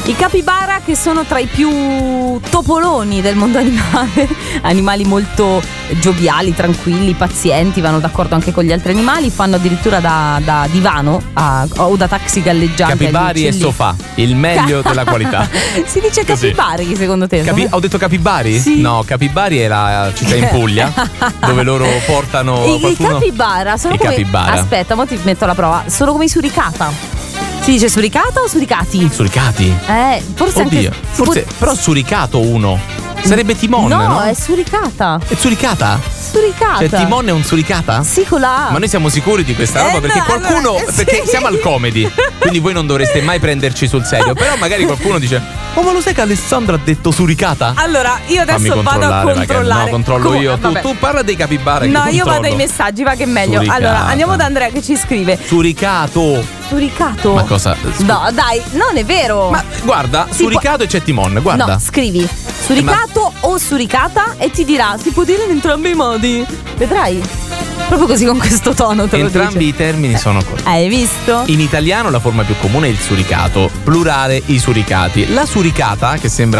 I capibara, che sono tra i più topoloni del mondo animale, animali molto gioviali, tranquilli, pazienti, vanno d'accordo anche con gli altri animali, fanno addirittura da divano o da taxi galleggiante. Capibari e sofà, il meglio della qualità. Si dice capibari secondo te? Ho detto capibari? Sì. No, Capibari è la città in Puglia dove loro portano I capibara sono I come capibara. Aspetta, mo ti metto alla prova. Sono come i suricata. Si dice suricata o suricati? Suricati? Forse Oddio, anche forse però suricato uno. Sarebbe Timon, no? No, è suricata. È suricata? Suricata. Cioè Timon è un suricata? Sì, con la A. Ma noi siamo sicuri di questa roba? Perché no, qualcuno allora, perché sì. siamo al comedy, quindi voi non dovreste mai prenderci sul serio. Però magari qualcuno dice: oh, ma lo sai che Alessandro ha detto suricata? Allora, io adesso vado a controllare. Ragazzi, no, controllo io. Vabbè. Tu parla dei capibara. No, io vado ai messaggi, va che è meglio. Suricata. Allora, andiamo da Andrea che ci scrive. Suricato. Suricato? Ma cosa? No, dai, non è vero. Ma guarda, suricato e c'è Timon, guarda. No, scrivi suricato o suricata e ti dirà si può dire in entrambi i modi. Vedrai. Proprio così, con questo tono te lo Entrambi dice. i termini sono corretti. Hai visto? In italiano la forma più comune è il suricato, plurale i suricati. La suricata, che sembra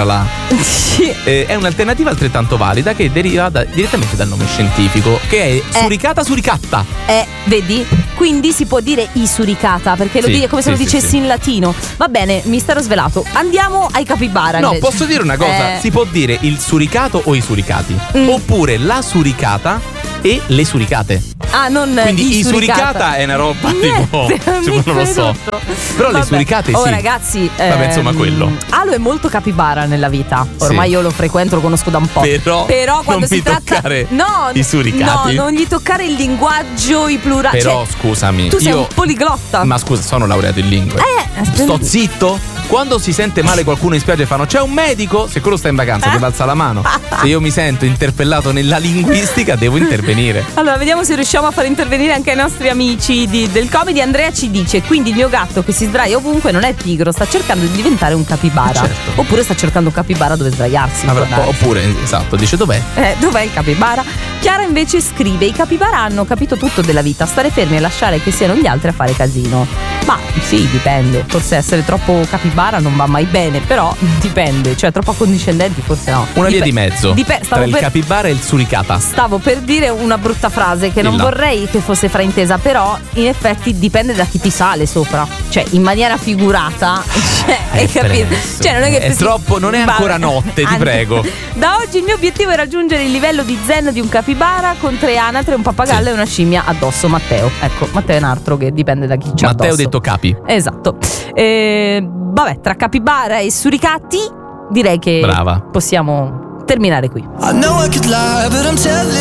Sì. è un'alternativa altrettanto valida che deriva direttamente dal nome scientifico, che è suricata suricatta. Vedi? Quindi si può dire i suricata, perché lo Sì, dice come se sì, lo dicessi sì. in latino. Va bene, mistero svelato. Andiamo ai capibara. No, invece. posso dire una cosa? Si può dire il suricato o i suricati, oppure la suricata e le suricate. Ah, non quindi i suricata è una roba tipo non lo so. Però vabbè. le suricate sì. Ragazzi, vabbè, insomma, quello. Alo è molto capibara nella vita. Ormai Sì. io lo frequento, lo conosco da un po'. Però quando non si mi tratta toccare no, i suricati. No, non gli toccare il linguaggio, i plurali. Però scusami, tu sei un poliglotta. Ma scusa, sono laureato in lingue. Sto zitto? Quando si sente male qualcuno in spiaggia e fanno c'è un medico, se quello sta in vacanza ti alza la mano. Se io mi sento interpellato nella linguistica devo intervenire. Allora vediamo se riusciamo a far intervenire anche i nostri amici del comedy. Andrea ci dice: quindi il mio gatto che si sdraia ovunque non è tigro, sta cercando di diventare un capibara. Certo. Oppure sta cercando un capibara dove sdraiarsi. Oppure, esatto, dice dov'è? Dov'è il capibara? Chiara invece scrive: i capibara hanno capito tutto della vita, stare fermi e lasciare che siano gli altri a fare casino. Ma sì, dipende. Forse essere troppo capibara non va mai bene, però dipende. Cioè troppo accondiscendenti forse no. Una via di mezzo tra il capibara e il suricata. Stavo per dire una brutta frase che non vorrei che fosse fraintesa, però in effetti dipende da chi ti sale sopra. Cioè in maniera figurata. Hai capito? Cioè non è che è troppo, non è ancora notte, ti prego. Da oggi il mio obiettivo è raggiungere il livello di zen di un capibara con 3 anatre, un pappagallo e una scimmia addosso. Matteo. Ecco, Matteo è un altro che dipende da chi c'ha Matteo addosso. detto capi. Esatto. Vabbè, tra capibara e suricati direi che brava. possiamo terminare qui. I know I could lie, but I'm telling